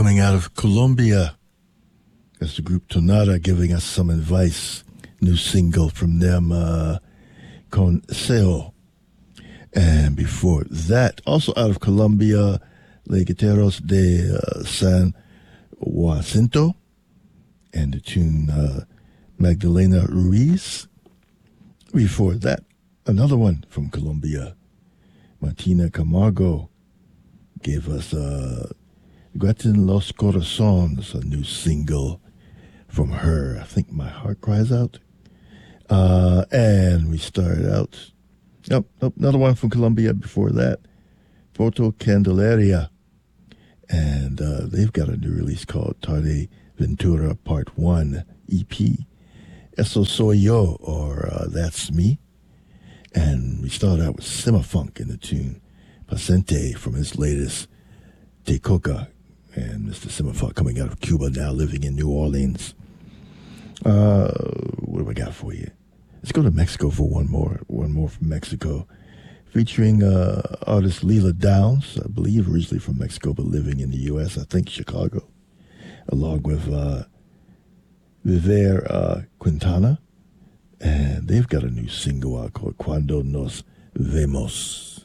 coming out of Colombia. That's the group Tonada giving us some advice. New single from them, Consejo. And before that, also out of Colombia, Les Guitarros de San Jacinto, and the tune Magdalena Ruiz. Before that, another one from Colombia, Martina Camargo gave us Guetin Los Corazones, a new single from her. I think My Heart Cries Out. And we started out, another one from Colombia before that, Porto Candelaria. And they've got a new release called Tarde Ventura Part 1 EP. Eso Soy Yo, or That's Me. And we started out with Simafunk in the tune Paciente from his latest Tecoca. And Mr. Simafunk coming out of Cuba, now living in New Orleans. What do we got for you? Let's go to Mexico for one more from Mexico. Featuring artist Leela Downs, I believe originally from Mexico but living in the U.S., I think Chicago, along with Viver Quintana. And they've got a new single out called Cuando Nos Vemos.